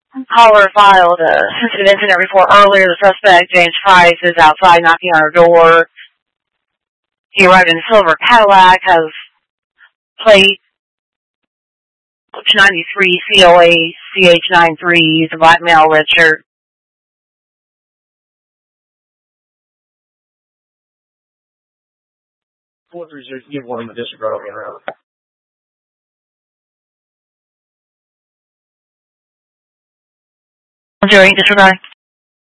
Caller filed a sensitive incident report earlier. The suspect, James Price, is outside knocking on her door. He arrived in a silver Cadillac, has plate 93 COA CH93. He's a black male, red shirt. Give one the disregard around. During disregard.